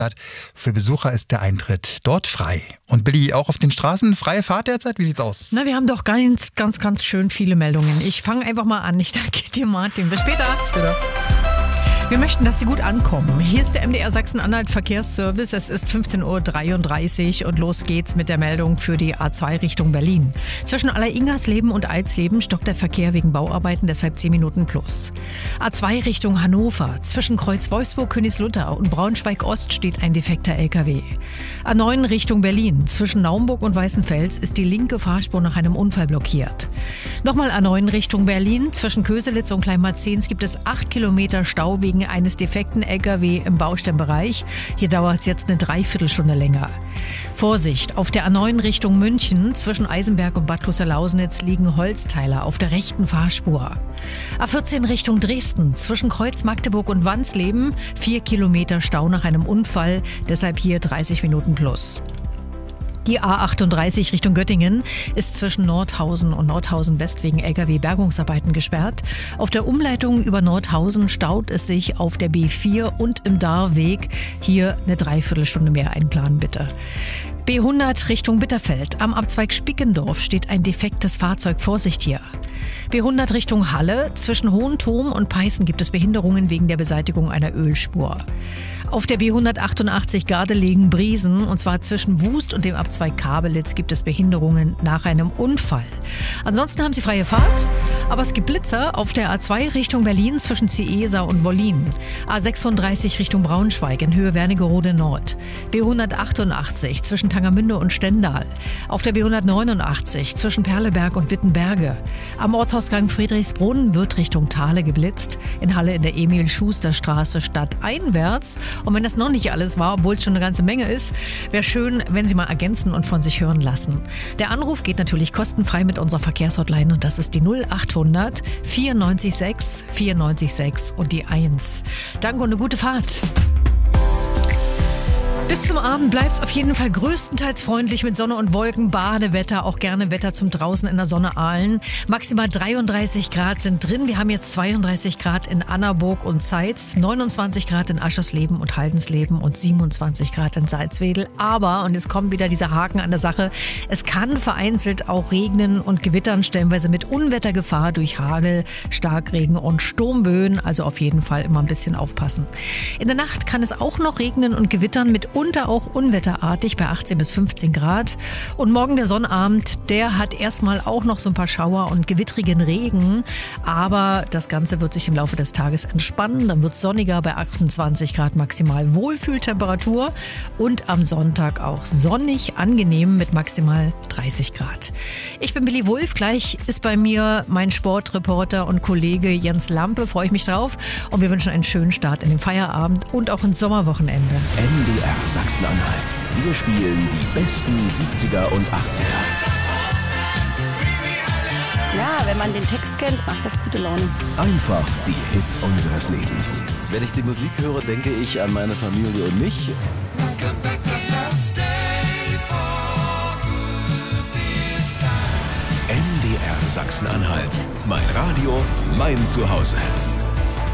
Für Besucher ist der Eintritt dort frei. Und Billy, auch auf den Straßen freie Fahrt derzeit? Wie sieht's aus? Na, wir haben doch ganz schön viele Meldungen. Ich fange einfach mal an. Ich danke dir, Martin. Bis später. Wir möchten, dass Sie gut ankommen. Hier ist der MDR Sachsen-Anhalt Verkehrsservice. Es ist 15:33 Uhr und los geht's mit der Meldung für die A2 Richtung Berlin. Zwischen Aller-Ingersleben und Eisleben stockt der Verkehr wegen Bauarbeiten, deshalb 10 Minuten plus. A2 Richtung Hannover. Zwischen Kreuz Wolfsburg, Königslutter und Braunschweig-Ost steht ein defekter LKW. A9 Richtung Berlin. Zwischen Naumburg und Weißenfels ist die linke Fahrspur nach einem Unfall blockiert. Nochmal A9 Richtung Berlin. Zwischen Köselitz und Kleinmarzens gibt es 8 Kilometer Stau wegen eines defekten LKW im Baustellenbereich. Hier dauert es jetzt eine Dreiviertelstunde länger. Vorsicht, auf der A9 Richtung München zwischen Eisenberg und Bad Kloster-Lausnitz liegen Holzteiler auf der rechten Fahrspur. A14 Richtung Dresden zwischen Kreuz Magdeburg und Wansleben 4 Kilometer Stau nach einem Unfall, deshalb hier 30 Minuten plus. Die A38 Richtung Göttingen ist zwischen Nordhausen und Nordhausen West wegen LKW-Bergungsarbeiten gesperrt. Auf der Umleitung über Nordhausen staut es sich auf der B4 und im Darweg. Hier eine Dreiviertelstunde mehr einplanen, bitte. B100 Richtung Bitterfeld. Am Abzweig Spickendorf steht ein defektes Fahrzeug. Vorsicht hier. B100 Richtung Halle. Zwischen Hohenturm und Peißen gibt es Behinderungen wegen der Beseitigung einer Ölspur. Auf der B188 Gardelegen-Briesen, und zwar zwischen Wust und dem Abzweig Kabelitz, gibt es Behinderungen nach einem Unfall. Ansonsten haben Sie freie Fahrt, aber es gibt Blitzer auf der A2 Richtung Berlin zwischen Ciesa und Wollin. A36 Richtung Braunschweig in Höhe Wernigerode Nord. B188 zwischen Tangermünde und Stendal. Auf der B189 zwischen Perleberg und Wittenberge. Am Ortsausgang Friedrichsbrunn wird Richtung Thale geblitzt. In Halle in der Emil-Schuster-Straße stadteinwärts. Und wenn das noch nicht alles war, obwohl es schon eine ganze Menge ist, wäre schön, wenn Sie mal ergänzen und von sich hören lassen. Der Anruf geht natürlich kostenfrei mit unserer Verkehrshotline und das ist die 0800 94 6 und die 1. Danke und eine gute Fahrt. Bis zum Abend bleibt es auf jeden Fall größtenteils freundlich mit Sonne und Wolken, Badewetter, auch gerne Wetter zum draußen in der Sonne ahlen. Maximal 33 Grad sind drin. Wir haben jetzt 32 Grad in Annaburg und Zeitz, 29 Grad in Aschersleben und Haldensleben und 27 Grad in Salzwedel. Aber, und jetzt kommt wieder dieser Haken an der Sache, es kann vereinzelt auch regnen und gewittern, stellenweise mit Unwettergefahr durch Hagel, Starkregen und Sturmböen. Also auf jeden Fall immer ein bisschen aufpassen. In der Nacht kann es auch noch regnen und gewittern mit auch unwetterartig bei 18 bis 15 Grad. Und morgen der Sonnabend, der hat erstmal auch noch so ein paar Schauer und gewittrigen Regen. Aber das Ganze wird sich im Laufe des Tages entspannen. Dann wird es sonniger bei 28 Grad maximal Wohlfühltemperatur. Und am Sonntag auch sonnig, angenehm mit maximal 30 Grad. Ich bin Billy Wulff. Gleich ist bei mir mein Sportreporter und Kollege Jens Lampe. Freue ich mich drauf. Und wir wünschen einen schönen Start in den Feierabend und auch ins Sommerwochenende. MDR Sachsen-Anhalt. Wir spielen die besten 70er und 80er. Ja, wenn man den Text kennt, macht das gute Laune. Einfach die Hits unseres Lebens. Wenn ich die Musik höre, denke ich an meine Familie und mich. MDR Sachsen-Anhalt. Mein Radio, mein Zuhause.